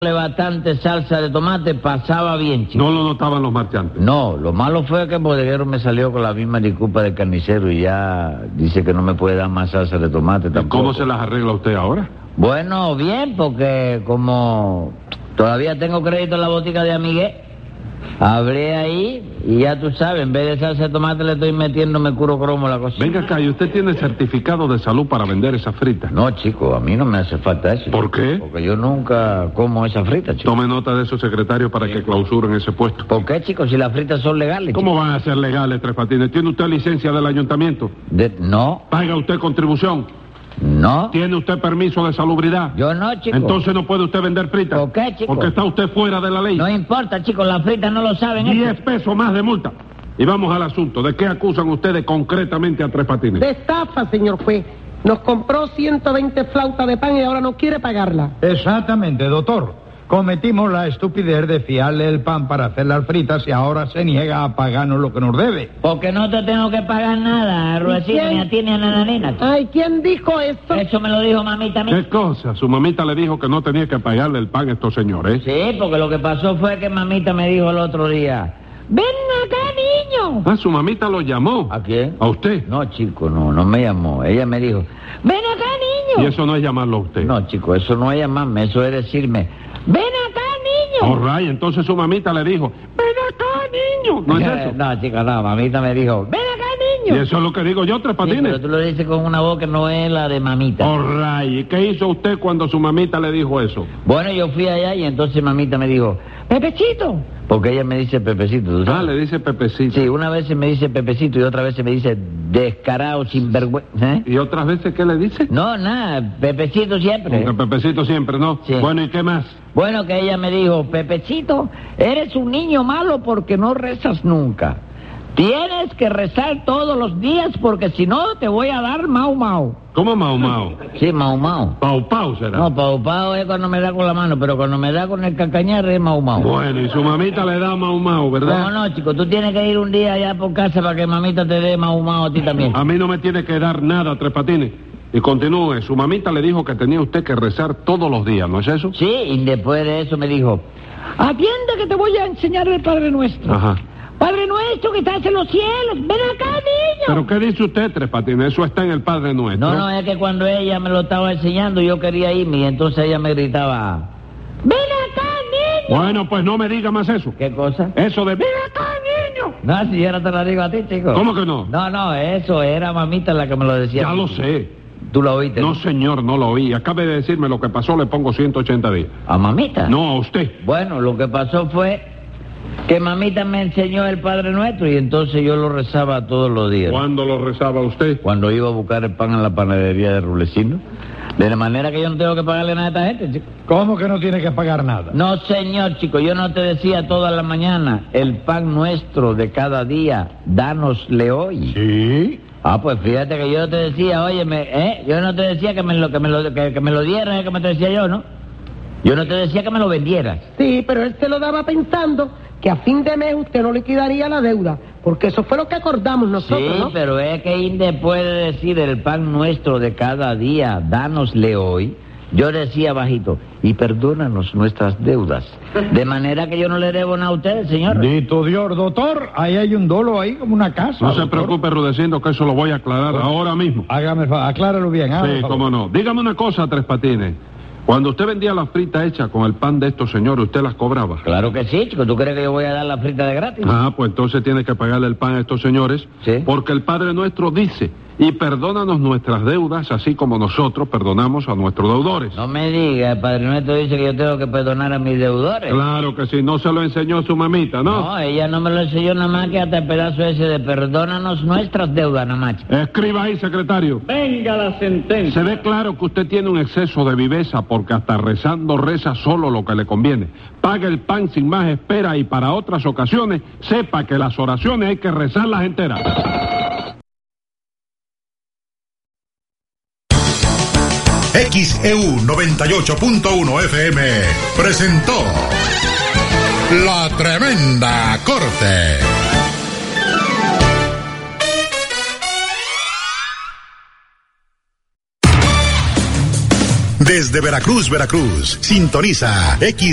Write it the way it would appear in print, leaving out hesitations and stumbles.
bastante salsa de tomate, pasaba bien, chico. No lo notaban los marchantes. No, lo malo fue que el bodeguero me salió con la misma disculpa del carnicero y ya dice que no me puede dar más salsa de tomate ¿Y tampoco. cómo se las arregla usted ahora? Bueno, bien, porque como todavía tengo crédito en la botica de Amigué, hablé ahí y ya tú sabes, en vez de salsa de tomate le estoy metiendo mercurio cromo a la cocina. Venga acá, ¿y usted tiene certificado de salud para vender esas fritas? No, chico, a mí no me hace falta eso. ¿Por qué? Porque yo nunca como esa frita, chico. Tome nota de esos secretarios para que clausuren ese puesto. ¿Por qué, chico, si las fritas son legales? ¿Cómo van a ser legales, Tres Patines? ¿Tiene usted licencia del ayuntamiento? No, ¿Paga usted contribución? no. ¿Tiene usted permiso de salubridad? Yo no, chico. Entonces no puede usted vender fritas. ¿Por qué, chico? Porque está usted fuera de la ley. No importa, chico, las fritas no lo saben. 10 pesos más de multa. Y vamos al asunto. ¿De qué acusan ustedes concretamente a Tres Patines? De estafa, señor juez. Nos compró 120 flautas de pan y ahora no quiere pagarla. Exactamente, doctor. Cometimos la estupidez de fiarle el pan para hacer las fritas y ahora se niega a pagarnos lo que nos debe. Porque no te tengo que pagar nada, Ruecino, quién? ni a ti ni a la nanina, chico. Ay, ¿quién dijo eso? Eso me lo dijo mamita mía. ¿Qué cosa? Su mamita le dijo que no tenía que pagarle el pan a estos señores. Sí, porque lo que pasó fue que mamita me dijo el otro día: ven acá, niño. Ah, su mamita lo llamó. ¿A quién? ¿A usted? No, chico, no me llamó. Ella me dijo: ven acá, niño. Y eso no es llamarlo a usted. No, chico, eso no es llamarme, eso es decirme: ven acá, niño. All right, entonces su mamita le dijo, ven acá, niño. ¿No es eso? No, chico, no, mamita me dijo: ven acá, niño. Y eso es lo que digo yo, Tres Sí, Patines. pero tú lo dices con una voz que no es la de mamita. All right, ¿y qué hizo usted cuando su mamita le dijo eso? Bueno, yo fui allá y entonces mamita me dijo: Pepecito. Porque ella me dice Pepecito, ¿tú sabes? Ah, le dice Pepecito. Sí, una vez se me dice Pepecito y otra vez se me dice descarado, sinvergüenza. ¿Eh? ¿Y otras veces qué le dice? No, nada, Pepecito siempre. Porque Pepecito siempre, ¿no? Sí. Bueno, ¿y qué más? Bueno, que ella me dijo: Pepecito, eres un niño malo porque no rezas nunca. Tienes que rezar todos los días porque si no te voy a dar mau mau. ¿Cómo Mau Mau? Sí, mau mau. Pau Pau será. No, pau pau es cuando me da con la mano, pero cuando me da con el cacañar es mau mau. Bueno, y su mamita le da Mau Mau, ¿verdad? No, no, chico, tú tienes que ir un día allá por casa para que mamita te dé mau mau a ti también. A mí no me tiene que dar nada, Tres Patines. Y continúe, su mamita le dijo que tenía usted que rezar todos los días, ¿no es eso? Sí, y después de eso me dijo: atiende que te voy a enseñar el Padre Nuestro. Ajá. Padre Nuestro que estás en los cielos, ven acá, niño. ¿Pero qué dice usted, Tres Patines? Eso está en el Padre Nuestro. No, es que cuando ella me lo estaba enseñando yo quería irme y entonces ella me gritaba: ven acá, niño. Bueno, pues no me diga más eso. ¿Qué cosa? Eso de ven acá, niño. No, si yo no te lo digo a ti, chico. ¿Cómo que no? No, eso era mamita la que me lo decía. Ya lo sé. ¿Tú lo oíste? No, señor, no lo oí. Acabe de decirme lo que pasó, le pongo 180 días. ¿A mamita? No, a usted. Bueno, lo que pasó fue que mamita me enseñó el Padre Nuestro y entonces yo lo rezaba todos los días. ¿Cuándo lo rezaba usted? Cuando iba a buscar el pan en la panadería de Rulecino. De la manera que yo no tengo que pagarle nada a esta gente, chico. ¿Cómo que no tiene que pagar nada? No, señor, chico, yo no te decía toda la mañana: el pan nuestro de cada día, dánosle hoy. Sí. Ah, pues fíjate que yo no te decía: óyeme, yo no te decía que me lo dieras, es que me te decía yo, ¿no? Yo no te decía que me lo vendieras. Sí, pero él se lo daba pensando que a fin de mes usted no liquidaría la deuda, porque eso fue lo que acordamos nosotros, Sí, ¿no? pero es que Inde puede decir: el pan nuestro de cada día, dánosle hoy. Yo decía bajito: y perdónanos nuestras deudas. De manera que yo no le debo nada a ustedes, señor. Dito Dios, doctor, ahí hay un dolo ahí como una casa. No se doctor. preocupe, Rudecindo, que eso lo voy a aclarar ahora mismo. Hágame el favor, acláralo bien. Sí, cómo no. Dígame una cosa, Tres Patines. Cuando usted vendía las fritas hechas con el pan de estos señores, ¿usted las cobraba? Claro que sí, chico. ¿Tú crees que yo voy a dar la frita de gratis? Ah, pues entonces tiene que pagarle el pan a estos señores. Sí. Porque el Padre Nuestro dice: y perdónanos nuestras deudas, así como nosotros perdonamos a nuestros deudores. No me diga, el Padre Nuestro dice que yo tengo que perdonar a mis deudores. Claro que sí, no se lo enseñó su mamita, ¿no? No, ella no me lo enseñó nada más que hasta el pedazo ese de perdónanos nuestras deudas, nada más. Escriba ahí, secretario. Venga la sentencia. Se ve claro que usted tiene un exceso de viveza porque hasta rezando reza solo lo que le conviene. Pague el pan sin más espera y para otras ocasiones sepa que las oraciones hay que rezarlas enteras. XEU 98.1 FM presentó La Tremenda Corte. Desde Veracruz, Veracruz, sintoniza X